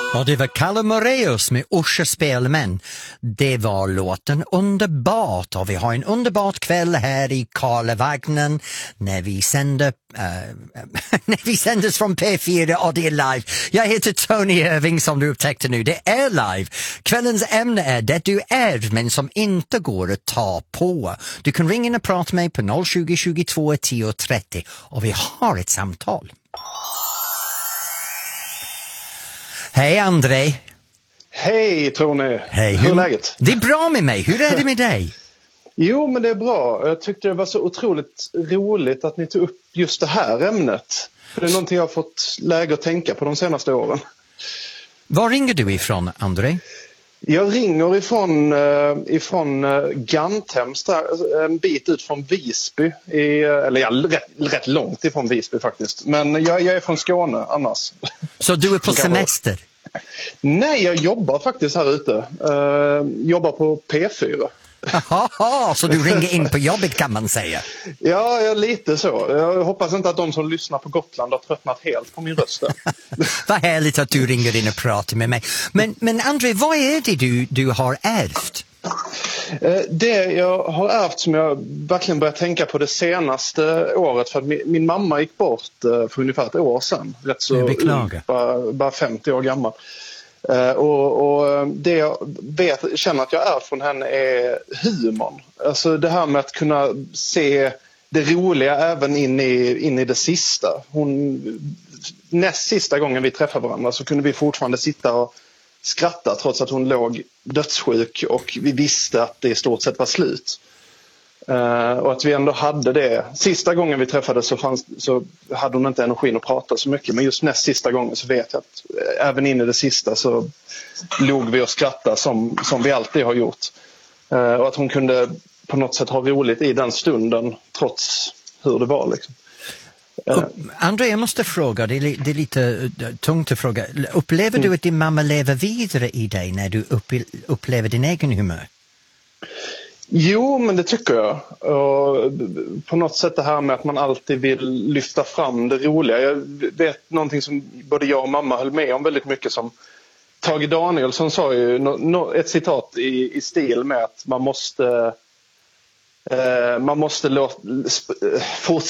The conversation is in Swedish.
Ja, det var Kalle Moraeus med Orsa Spelmän. Det var låten Underbart, och vi har en underbart kväll här i Karlavagnen när vi sänder när vi sändes från P4 och det är live. Jag heter Tony Irving, som du upptäckte nu. Det är live. Kvällens ämne är det du är men som inte går att ta på. Du kan ringa och prata med mig på 020 22 10 30 och vi har ett samtal. Hej André. Hej Tony. Hej. Hur är läget? Det är bra med mig. Hur är det med dig? Jo, men det är bra. Jag tyckte det var så otroligt roligt att ni tog upp just det här ämnet. För det är någonting jag har fått läge att tänka på de senaste åren. Var ringer du ifrån, André? Jag ringer ifrån Ganthem, en bit ut från Visby. Rätt långt ifrån Visby faktiskt. Men jag är från Skåne annars. Så du är på semester? Nej, jag jobbar faktiskt här ute. Jobbar på P4. Jaha, så du ringer in på jobbet kan man säga. Ja, lite så. Jag hoppas inte att de som lyssnar på Gotland har tröttnat helt på min röst. Vad härligt att du ringer in och pratar med mig. Men André, vad är det du har ärvt? Det jag har ärvt som jag verkligen börjat tänka på det senaste året, för att min mamma gick bort för ungefär ett år sedan. Rätt så bara 50 år gammal. Och det jag känner att jag är från henne är humorn. Alltså det här med att kunna se det roliga även in i det sista. Näst sista gången vi träffade varandra så kunde vi fortfarande sitta och skratta trots att hon låg dödssjuk och vi visste att det i stort sett var slut. Och att vi ändå hade det. Sista gången vi träffades så hade hon inte energin att prata så mycket. Men just näst sista gången så vet jag att även in i det sista så låg vi och skrattade som vi alltid har gjort. Och att hon kunde på något sätt ha roligt i den stunden trots hur det var liksom. André, jag måste fråga, det är lite tungt att fråga. Upplever du att din mamma lever vidare i dig när du upplever din egen humör? Jo, men det tycker jag. Och på något sätt det här med att man alltid vill lyfta fram det roliga. Jag vet någonting som både jag och mamma höll med om väldigt mycket, som Tage Danielsson sa ju ett citat i stil med att man måste